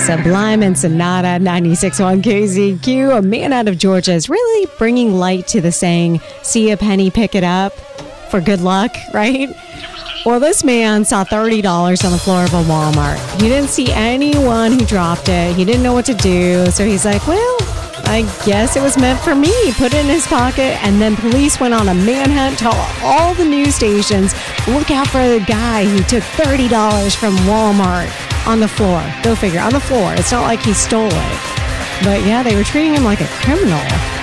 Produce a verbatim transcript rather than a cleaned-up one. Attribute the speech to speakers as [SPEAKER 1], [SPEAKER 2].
[SPEAKER 1] Sublime and Sonata, ninety-six point one K Z Q. A man out of Georgia is really bringing light to the saying, see a penny, pick it up for good luck, right? Well, this man saw thirty dollars on the floor of a Walmart. He didn't see anyone who dropped it. He didn't know what to do. So he's like, well, I guess it was meant for me. He put it in his pocket, and then police went on a manhunt, told all the news stations, look out for the guy who took thirty dollars from Walmart on the floor. Go figure, on the floor. It's not like he stole it. But yeah, they were treating him like a criminal.